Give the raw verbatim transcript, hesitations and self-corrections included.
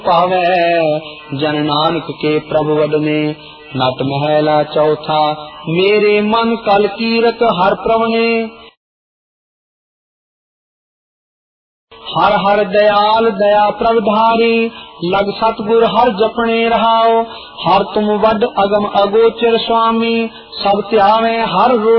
पावे जन नानक के प्रभु वदने। नट महला चौथा मेरे मन कल कीरत हर प्रवणे। हर हर दयाल दया प्रभधारी लग सतगुर हर जपने रहाओ। हर तुम वड अगम अगोचर स्वामी सब त्यावे हर